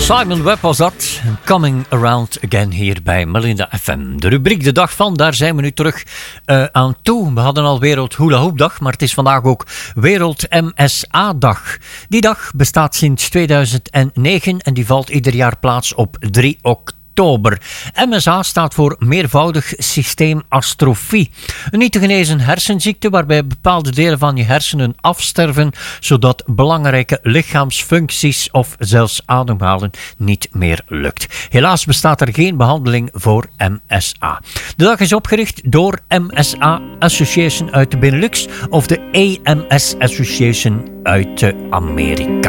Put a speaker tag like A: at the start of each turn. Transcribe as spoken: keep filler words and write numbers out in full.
A: Simon Webb was dat. Coming Around Again hier bij Melinda F M. De rubriek De Dag Van, daar zijn we nu terug uh, aan toe. We hadden al Wereld Hula Hoop Dag, maar het is vandaag ook Wereld M S A Dag. Die dag bestaat sinds tweeduizend negen en die valt ieder jaar plaats op drie oktober. M S A staat voor meervoudig systeemastrofie. Een niet te genezen hersenziekte waarbij bepaalde delen van je hersenen afsterven, zodat belangrijke lichaamsfuncties of zelfs ademhalen niet meer lukt. Helaas bestaat er geen behandeling voor M S A. De dag is opgericht door M S A Association uit de Benelux of de A M S Association uit Amerika.